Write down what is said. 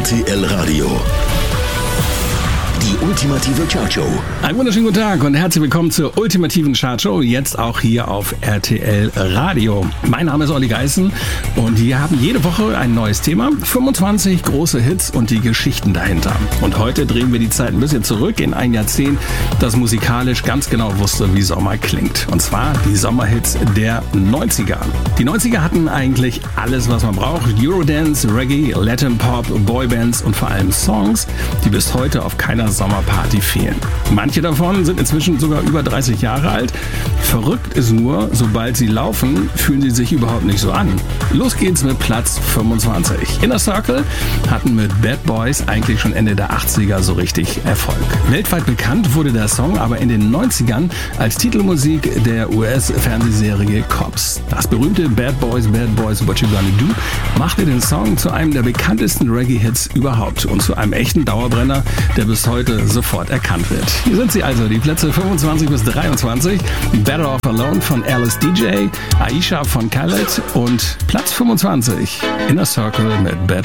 RTL Radio. Die ultimative Chartshow. Einen wunderschönen guten Tag und herzlich willkommen zur ultimativen Chartshow, jetzt auch hier auf RTL Radio. Mein Name ist Olli Geißen und wir haben jede Woche ein neues Thema, 25 große Hits und die Geschichten dahinter. Und heute drehen wir die Zeit ein bisschen zurück in ein Jahrzehnt, das musikalisch ganz genau wusste, wie Sommer klingt. Und zwar die Sommerhits der 90er. Die 90er hatten eigentlich alles, was man braucht. Eurodance, Reggae, Latin Pop, Boybands und vor allem Songs, die bis heute auf keiner Sommerparty fehlen. Manche davon sind inzwischen sogar über 30 Jahre alt. Verrückt ist nur, sobald sie laufen, fühlen sie sich überhaupt nicht so an. Los geht's mit Platz 25. Inner Circle hatten mit Bad Boys eigentlich schon Ende der 80er so richtig Erfolg. Weltweit bekannt wurde der Song aber in den 90ern als Titelmusik der US-Fernsehserie Cops. Das berühmte Bad Boys, What You Gonna Do machte den Song zu einem der bekanntesten Reggae-Hits überhaupt und zu einem echten Dauerbrenner, der bis heute sofort erkannt wird. Hier sind sie also, die Plätze 25 bis 23. Better Off Alone von Alice DJ, Aisha von Khaled und Platz 25, Inner Circle mit Bad